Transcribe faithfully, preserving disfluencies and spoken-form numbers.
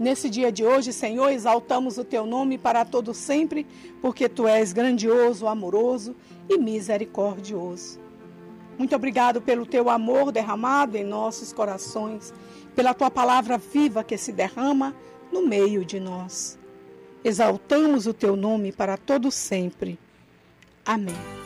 Nesse dia de hoje, Senhor, exaltamos o Teu nome para todo sempre, porque Tu és grandioso, amoroso e misericordioso. Muito obrigado pelo Teu amor derramado em nossos corações, pela Tua palavra viva que se derrama no meio de nós. Exaltamos o Teu nome para todo sempre. Amém.